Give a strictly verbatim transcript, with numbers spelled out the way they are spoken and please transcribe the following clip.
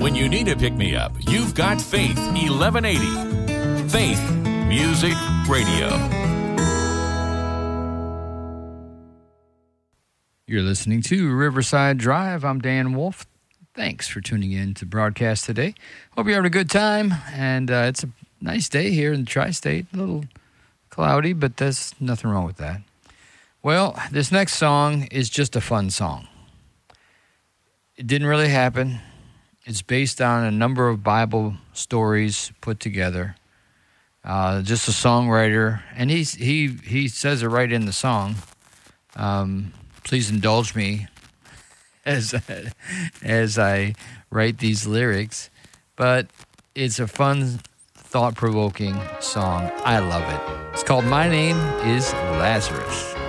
When you need a pick-me-up, you've got Faith eleven eighty. Faith Music Radio. You're listening to Riverside Drive. I'm Dan Wolf. Thanks for tuning in to broadcast today. Hope you're having a good time. And uh, it's a nice day here in the tri-state. A little cloudy, but there's nothing wrong with that. Well, this next song is just a fun song. It didn't really happen. It's based on a number of Bible stories put together. Uh, just a songwriter, and he's, he he says it right in the song. Um, please indulge me as as I write these lyrics, but it's a fun, thought-provoking song. I love it. It's called "My Name Is Lazarus."